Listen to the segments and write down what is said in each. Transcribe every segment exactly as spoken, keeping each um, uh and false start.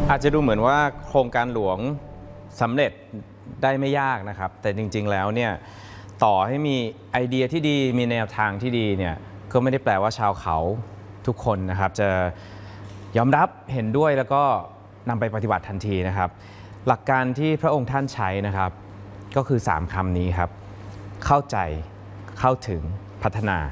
อาจจะดูเหมือนว่าโครงการหลวงสำเร็จได้ไม่ยากนะครับแต่จริงๆแล้วเนี่ยต่อให้มีไอเดียที่ดีมีแนวทางที่ดีเนี่ยก็ไม่ได้แปลว่าชาวเขาทุกคนนะครับจะยอมรับเห็นด้วยแล้วก็นำไปปฏิบัติทันทีนะครับหลักการที่พระองค์ท่านใช้นะครับก็คือสามคำนี้ครับเข้าใจเข้าถึงพัฒนา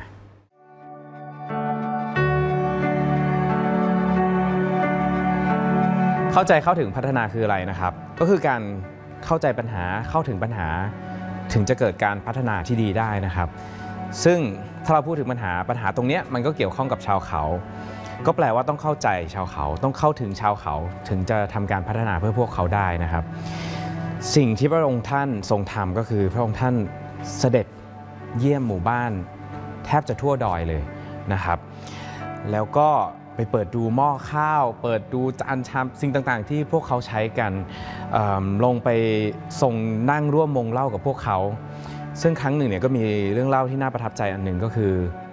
เข้าใจเข้าถึงพัฒนาคืออะไรนะครับก็คือการเข้าใจปัญหาเข้าถึงปัญหาถึงจะเกิดการพัฒนาที่ดีได้นะครับซึ่งถ้าเราพูดถึงปัญหาปัญหาตรงนี้มันก็เกี่ยวข้องกับชาวเขาก็แปลว่าต้องเข้าใจชาวเขาต้องเข้าถึงชาวเขาถึงจะทำการพัฒนาเพื่อพวกเขาได้นะครับสิ่งที่พระองค์ท่านทรงทำก็คือพระองค์ท่านเสด็จเยี่ยมหมู่บ้านแทบจะทั่วดอยเลยนะครับแล้วก็ไปเปิดดูหม้อข้าวเปิดดูจานชามสิ่งต่างๆที่พวกเขาใช้กันลงไปทรงนั่งร่วมวงเล่ากับพวกเขาซึ่งครั้งหนึ่งเนี่ยก็มีเรื่องเล่าที่น่าประทับใจอันหนึ่งก็คือ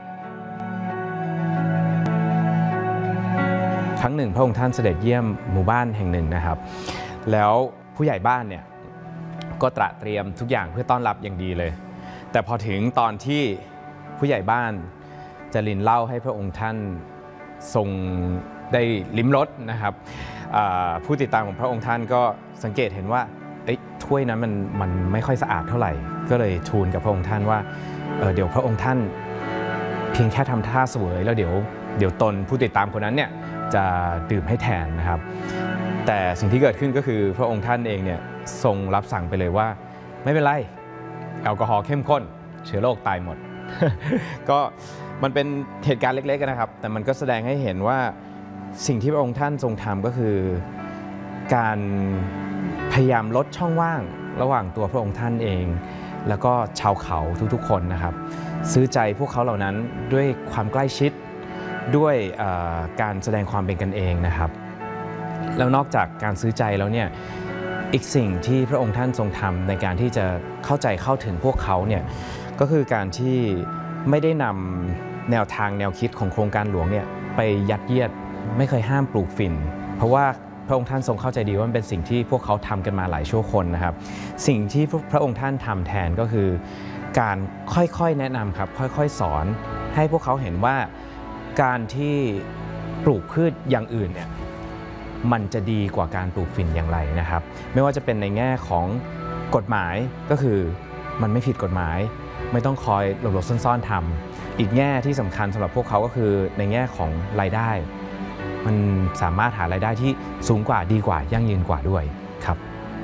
ครั้งหนึ่งพระองค์ท่านเสด็จเยี่ยมหมู่บ้านแห่งหนึ่งนะครับแล้วผู้ใหญ่บ้านเนี่ยก็ตระเตรียมทุกอย่างเพื่อต้อนรับอย่างดีเลยแต่พอถึงตอนที่ผู้ใหญ่บ้านจะรินเหล้าให้พระองค์ท่านทรงได้ลิ้มรสนะครับผู้ติดตามของพระองค์ท่านก็สังเกตเห็นว่าถ้วยนั้นมันมันไม่ค่อยสะอาดเท่าไหร่ก็เลยทูลกับพระองค์ท่านว่า เ, เดี๋ยวพระองค์ท่านเพียงแค่ทำท่าเสวยแล้วเดี๋ยวเดี๋ยวตนผู้ติดตามคนนั้นเนี่ยจะดื่มให้แทนนะครับแต่สิ่งที่เกิดขึ้นก็คือพระองค์ท่านเองเนี่ยทรงรับสั่งไปเลยว่าไม่เป็นไรแอลกอฮอล์เข้มข้นเชื้อโรคตายหมด ก็มันเป็นเหตุการณ์เล็กๆนะครับแต่มันก็แสดงให้เห็นว่าสิ่งที่พระองค์ท่านทรงทำก็คือการพยายามลดช่องว่างระหว่างตัวพระองค์ท่านเองแล้วก็ชาวเขาทุกๆคนนะครับซื้อใจพวกเขาเหล่านั้นด้วยความใกล้ชิดด้วยการแสดงความเป็นกันเองนะครับแล้วนอกจากการซื้อใจแล้วเนี่ยอีกสิ่งที่พระองค์ท่านทรงทำในการที่จะเข้าใจเข้าถึงพวกเขาเนี่ยก็คือการที่ไม่ได้นำแนวทางแนวคิดของโครงการหลวงเนี่ยไปยัดเยียดไม่เคยห้ามปลูกฝิ่นเพราะว่าพระองค์ท่านทรงเข้าใจดีว่ามันเป็นสิ่งที่พวกเขาทำกันมาหลายชั่วคนนะครับสิ่งที่พระองค์ท่านทำแทนก็คือการค่อยๆแนะนำครับค่อยๆสอนให้พวกเขาเห็นว่าการที่ปลูกพืชอย่างอื่นเนี่ยมันจะดีกว่าการปลูกฝิ่นอย่างไรนะครับไม่ว่าจะเป็นในแง่ของกฎหมายก็คือมันไม่ผิดกฎหมายไม่ต้องคอยหลบๆซ่อนๆทำอีกแง่ที่สำคัญสำหรับพวกเขาก็คือในแง่ของรายได้มันสามารถหารายได้ที่สูงกว่าดีกว่ายั่งยืนกว่าด้วยครับ